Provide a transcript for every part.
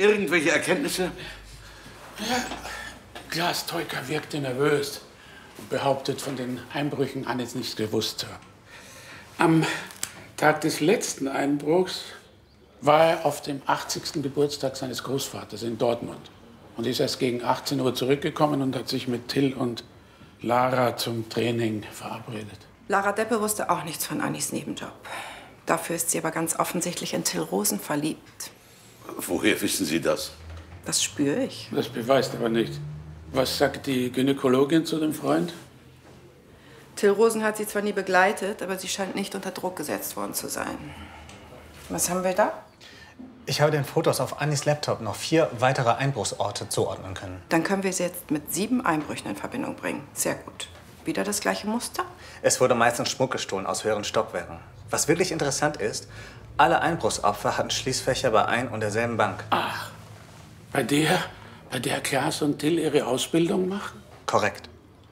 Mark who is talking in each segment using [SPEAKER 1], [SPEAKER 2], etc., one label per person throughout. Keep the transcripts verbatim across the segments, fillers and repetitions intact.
[SPEAKER 1] Irgendwelche Erkenntnisse?
[SPEAKER 2] Ja, Klaas Teuker wirkte nervös und behauptet, von den Einbrüchen Annis nichts gewusst zu haben. Am Tag des letzten Einbruchs war er auf dem achtzigsten Geburtstag seines Großvaters in Dortmund und ist erst gegen achtzehn Uhr zurückgekommen und hat sich mit Till und Lara zum Training verabredet.
[SPEAKER 3] Lara Deppe wusste auch nichts von Annis Nebenjob. Dafür ist sie aber ganz offensichtlich in Till Rosen verliebt.
[SPEAKER 1] Woher wissen Sie das?
[SPEAKER 3] Das spüre ich.
[SPEAKER 2] Das beweist aber nicht. Was sagt die Gynäkologin zu dem Freund?
[SPEAKER 3] Till Rosen hat sie zwar nie begleitet, aber sie scheint nicht unter Druck gesetzt worden zu sein. Was haben wir da?
[SPEAKER 4] Ich habe den Fotos auf Annis Laptop noch vier weitere Einbruchsorte zuordnen können.
[SPEAKER 3] Dann können wir sie jetzt mit sieben Einbrüchen in Verbindung bringen. Sehr gut. Wieder das gleiche Muster?
[SPEAKER 4] Es wurde meistens Schmuck gestohlen aus höheren Stockwerken. Was wirklich interessant ist, alle Einbruchsopfer hatten Schließfächer bei ein und derselben Bank.
[SPEAKER 2] Ach, bei der, bei der Klaas und Till ihre Ausbildung machen?
[SPEAKER 4] Korrekt.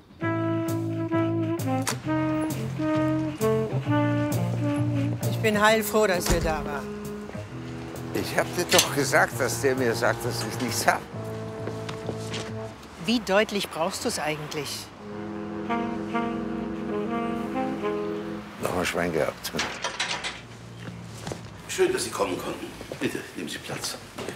[SPEAKER 5] Ich bin heilfroh, dass wir da waren.
[SPEAKER 6] Ich hab dir doch gesagt, dass der mir sagt, dass ich nichts hab.
[SPEAKER 5] Wie deutlich brauchst du es eigentlich?
[SPEAKER 6] Noch mal Schwein gehabt.
[SPEAKER 1] Schön, dass Sie kommen konnten. Bitte, nehmen Sie Platz.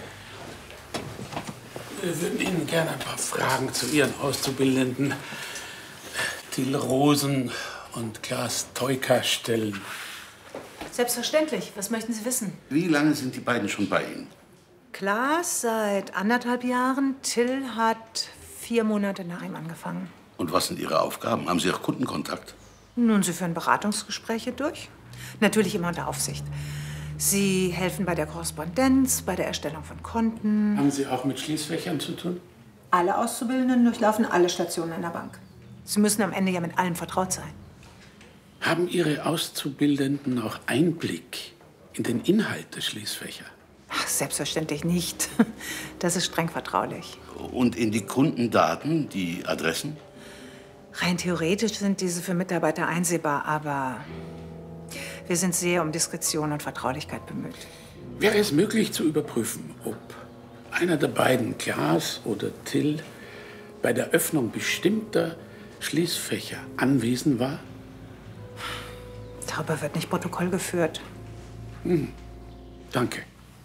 [SPEAKER 2] Wir würden Ihnen gerne ein paar Fragen zu Ihren Auszubildenden Till Rosen und Klaas Teuker stellen.
[SPEAKER 7] Selbstverständlich. Was möchten Sie wissen?
[SPEAKER 1] Wie lange sind die beiden schon bei Ihnen?
[SPEAKER 7] Klaas seit anderthalb Jahren. Till hat vier Monate nach ihm angefangen.
[SPEAKER 1] Und was sind Ihre Aufgaben? Haben Sie auch Kundenkontakt?
[SPEAKER 7] Nun, Sie führen Beratungsgespräche durch. Natürlich immer unter Aufsicht. Sie helfen bei der Korrespondenz, bei der Erstellung von Konten.
[SPEAKER 2] Haben Sie auch mit Schließfächern zu tun?
[SPEAKER 7] Alle Auszubildenden durchlaufen alle Stationen an der Bank. Sie müssen am Ende ja mit allem vertraut sein.
[SPEAKER 2] Haben Ihre Auszubildenden auch Einblick in den Inhalt der Schließfächer?
[SPEAKER 7] Ach, selbstverständlich nicht. Das ist streng vertraulich.
[SPEAKER 1] Und in die Kundendaten, die Adressen?
[SPEAKER 7] Rein theoretisch sind diese für Mitarbeiter einsehbar, aber wir sind sehr um Diskretion und Vertraulichkeit bemüht.
[SPEAKER 2] Wäre es möglich zu überprüfen, ob einer der beiden, Klaas oder Till, bei der Öffnung bestimmter Schließfächer anwesend war?
[SPEAKER 7] Darüber wird nicht Protokoll geführt.
[SPEAKER 2] Hm. Danke.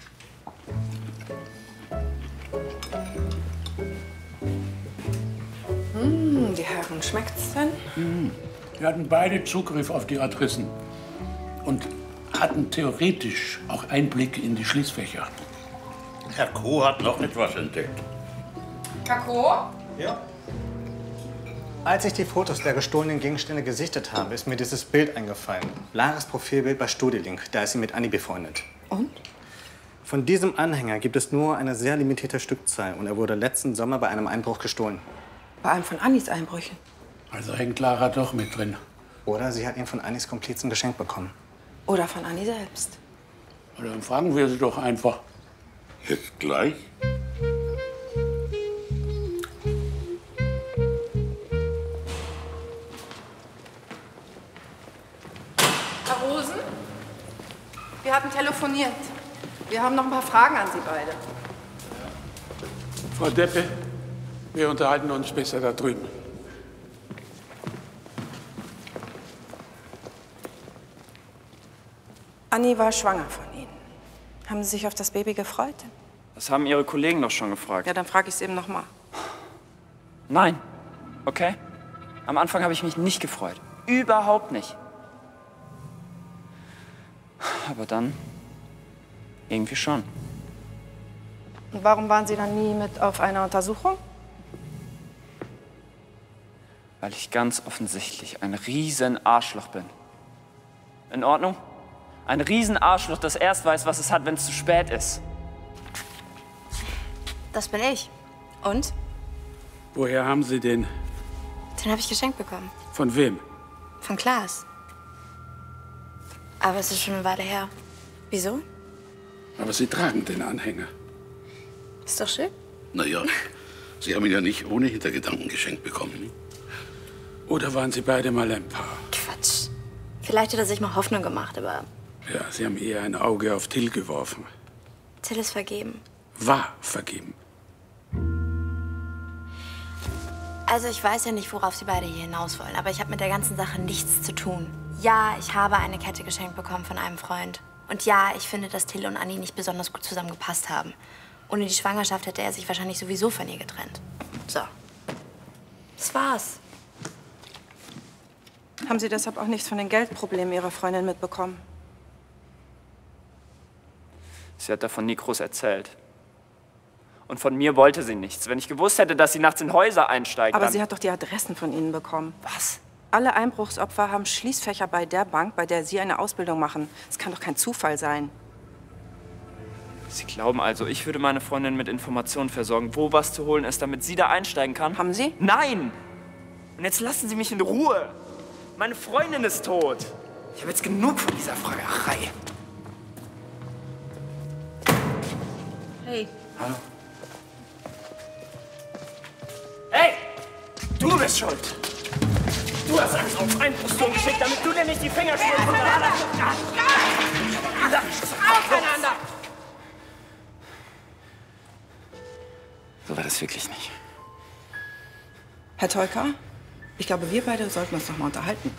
[SPEAKER 3] Hm, die Herren, schmeckt's denn?
[SPEAKER 2] Hm. Wir hatten beide Zugriff auf die Adressen und hatten theoretisch auch Einblick in die Schließfächer.
[SPEAKER 1] Herr Koh hat noch etwas entdeckt.
[SPEAKER 3] Herr Koh?
[SPEAKER 4] Ja. Als ich die Fotos der gestohlenen Gegenstände gesichtet habe, ist mir dieses Bild eingefallen. Laras Profilbild bei Studielink, da ist sie mit Anni befreundet.
[SPEAKER 3] Und?
[SPEAKER 4] Von diesem Anhänger gibt es nur eine sehr limitierte Stückzahl und er wurde letzten Sommer bei einem Einbruch gestohlen.
[SPEAKER 3] Bei einem von Annis Einbrüchen?
[SPEAKER 2] Also hängt Lara doch mit drin.
[SPEAKER 4] Oder sie hat ihn von Annis Komplizen geschenkt bekommen.
[SPEAKER 3] Oder von Anni selbst.
[SPEAKER 2] Oder dann fragen wir sie doch einfach.
[SPEAKER 1] Jetzt gleich?
[SPEAKER 3] Herr Rosen? Wir hatten telefoniert. Wir haben noch ein paar Fragen an Sie beide.
[SPEAKER 2] Frau Deppe, wir unterhalten uns besser da drüben.
[SPEAKER 3] Anni war schwanger von Ihnen. Haben Sie sich auf das Baby gefreut?
[SPEAKER 8] Das haben Ihre Kollegen doch schon gefragt.
[SPEAKER 3] Ja, dann frage ich es eben noch mal.
[SPEAKER 8] Nein. Okay? Am Anfang habe ich mich nicht gefreut. Überhaupt nicht. Aber dann irgendwie schon.
[SPEAKER 3] Und warum waren Sie dann nie mit auf einer Untersuchung?
[SPEAKER 8] Weil ich ganz offensichtlich ein riesen Arschloch bin. In Ordnung? Ein riesen Arschloch, das erst weiß, was es hat, wenn es zu spät ist.
[SPEAKER 9] Das bin ich. Und?
[SPEAKER 2] Woher haben Sie den?
[SPEAKER 9] Den habe ich geschenkt bekommen.
[SPEAKER 2] Von wem?
[SPEAKER 9] Von Klaas. Aber es ist schon eine Weile her. Wieso?
[SPEAKER 2] Aber Sie tragen den Anhänger.
[SPEAKER 9] Ist doch schön.
[SPEAKER 1] Naja, Sie haben ihn ja nicht ohne Hintergedanken geschenkt bekommen.
[SPEAKER 2] Oder waren Sie beide mal ein Paar?
[SPEAKER 9] Quatsch. Vielleicht hat er sich mal Hoffnung gemacht, aber
[SPEAKER 2] Ja, Sie haben eher ein Auge auf Till geworfen.
[SPEAKER 9] Till ist vergeben.
[SPEAKER 2] war vergeben.
[SPEAKER 9] Also ich weiß ja nicht, worauf Sie beide hier hinaus wollen, aber ich habe mit der ganzen Sache nichts zu tun. Ja, ich habe eine Kette geschenkt bekommen von einem Freund. Und ja, ich finde, dass Till und Anni nicht besonders gut zusammengepasst haben. Ohne die Schwangerschaft hätte er sich wahrscheinlich sowieso von ihr getrennt. So. Das war's.
[SPEAKER 3] Haben Sie deshalb auch nichts von den Geldproblemen Ihrer Freundin mitbekommen?
[SPEAKER 8] Sie hat davon nie groß erzählt. Und von mir wollte sie nichts. Wenn ich gewusst hätte, dass sie nachts in Häuser einsteigt,
[SPEAKER 3] Aber
[SPEAKER 8] dann...
[SPEAKER 3] sie hat doch die Adressen von Ihnen bekommen.
[SPEAKER 8] Was?
[SPEAKER 3] Alle Einbruchsopfer haben Schließfächer bei der Bank, bei der Sie eine Ausbildung machen. Das kann doch kein Zufall sein.
[SPEAKER 8] Sie glauben also, ich würde meine Freundin mit Informationen versorgen, wo was zu holen ist, damit sie da einsteigen kann?
[SPEAKER 3] Haben Sie?
[SPEAKER 8] Nein! Und jetzt lassen Sie mich in Ruhe. Meine Freundin ist tot. Ich habe jetzt genug von dieser Fragerei.
[SPEAKER 3] Hey.
[SPEAKER 8] Hallo. Hey! Du bist schuld! Du hast Angst auf Einbrüstung geschickt, damit du dir nicht die Finger schmierst von der anderen. Aufeinander! So war das wirklich nicht.
[SPEAKER 3] Herr Teuker, ich glaube, wir beide sollten uns noch mal unterhalten.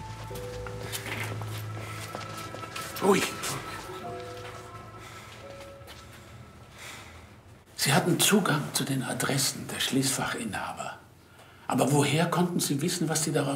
[SPEAKER 2] Ruhig. Sie hatten Zugang zu den Adressen der Schließfachinhaber. Aber woher konnten Sie wissen, was Sie daraus